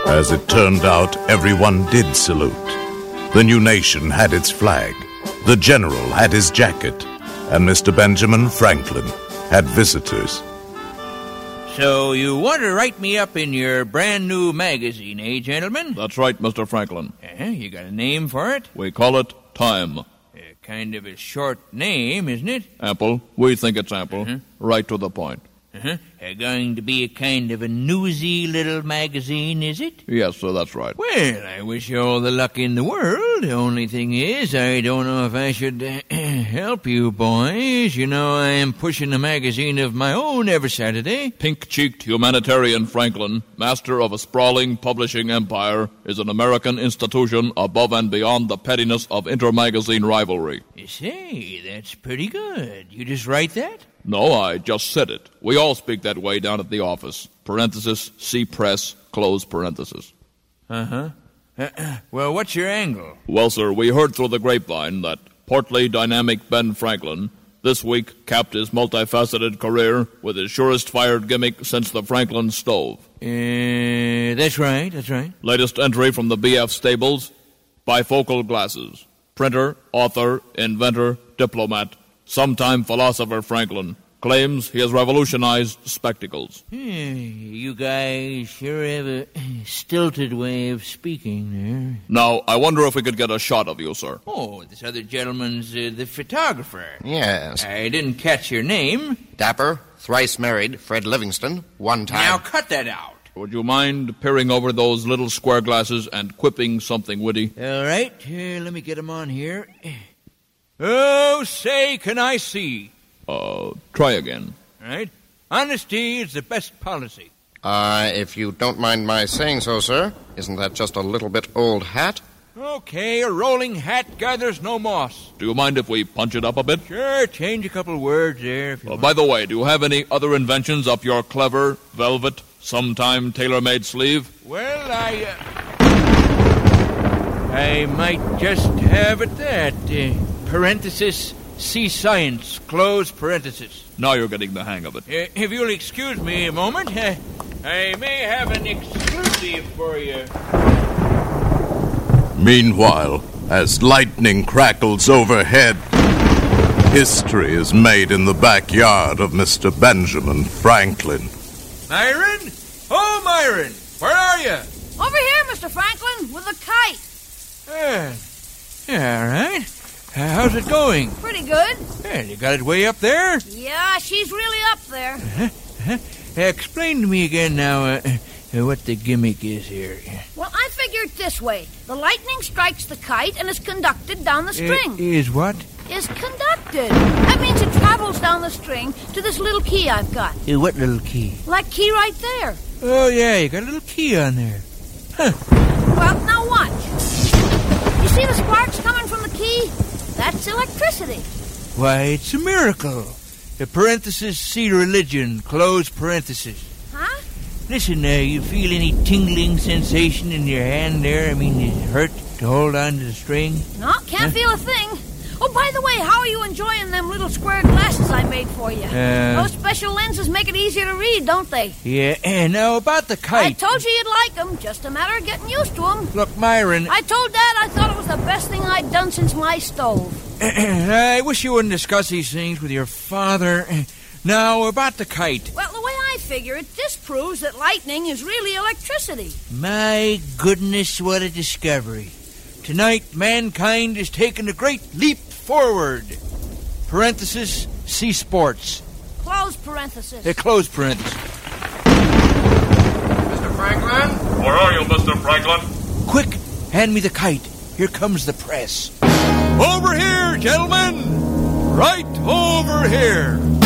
As it turned out, everyone did salute. The new nation had its flag, the general had his jacket, and Mr. Benjamin Franklin had visitors. So you want to write me up in your brand new magazine, eh, gentlemen? That's right, Mr. Franklin. You got a name for it? We call it Time. Kind of a short name, isn't it? Ample. We think it's ample. Right to the point. Going to be a kind of a newsy little magazine, is it? Yes, sir, that's right. Well, I wish you all the luck in the world. The only thing is, I don't know if I should help you boys. You know, I am pushing a magazine of my own every Saturday. Pink-cheeked humanitarian Franklin, master of a sprawling publishing empire, is an American institution above and beyond the pettiness of inter-magazine rivalry. You say, that's pretty good. You just write that? No, I just said it. We all speak that way down at the office. Parenthesis, see press, close parenthesis. Well, what's your angle? Well, sir, we heard through the grapevine that portly, dynamic Ben Franklin this week capped his multifaceted career with his surest fired gimmick since the Franklin stove. That's right. Latest entry from the BF stables, bifocal glasses. Printer, author, inventor, diplomat, sometime philosopher Franklin claims he has revolutionized spectacles. You guys sure have a stilted way of speaking there. Now, I wonder if we could get a shot of you, sir. Oh, this other gentleman's the photographer. Yes. I didn't catch your name. Dapper, thrice married, Fred Livingston, one time. Now cut that out. Would you mind peering over those little square glasses and quipping something witty? All right, let me get him on here. Oh, say, can I see? Try again. All right. Honesty is the best policy. If you don't mind my saying so, sir, isn't that just a little bit old hat? Okay, a rolling hat gathers no moss. Do you mind if we punch it up a bit? Sure, change a couple words there if you want. By the way, do you have any other inventions up your clever, velvet, sometime tailor-made sleeve? Well, I might just have it that. Parenthesis, see science, close parenthesis. Now you're getting the hang of it. If you'll excuse me a moment, I may have an exclusive for you. Meanwhile, as lightning crackles overhead, history is made in the backyard of Mr. Benjamin Franklin. Myron? Oh, Myron! Where are you? Over here, Mr. Franklin, with a kite. Yeah, all right. How's it going? Pretty good. Yeah, you got it way up there? Yeah, she's really up there. Explain to me again now what the gimmick is here. Well, I figure it this way. The lightning strikes the kite and is conducted down the string. Is what? Is conducted. That means it travels down the string to this little key I've got. What little key? Like key right there. Oh, yeah, you got a little key on there. Well, now watch. You see the sparks coming from the key? That's electricity. Why, it's a miracle. The parenthesis, see religion, close parenthesis. Huh? Listen, you feel any tingling sensation in your hand there? I mean, it hurt to hold on to the string? No, can't feel a thing. Oh, by the way, how are you enjoying them little square glasses I made for you? Those special lenses make it easier to read, don't they? Yeah, and now about the kite. I told you you'd like them. Just a matter of getting used to them. Look, Myron. I told Dad I thought it was the best thing I'd done since my stove. I wish you wouldn't discuss these things with your father. Now, about the kite. Well, the way I figure it, this proves that lightning is really electricity. My goodness, what a discovery. Tonight, mankind is taking a great leap forward. Parenthesis, see sports. Close parenthesis. Close parenthesis. Mr. Franklin? Where are you, Mr. Franklin? Quick, hand me the kite. Here comes the press. Over here, gentlemen. Right over here.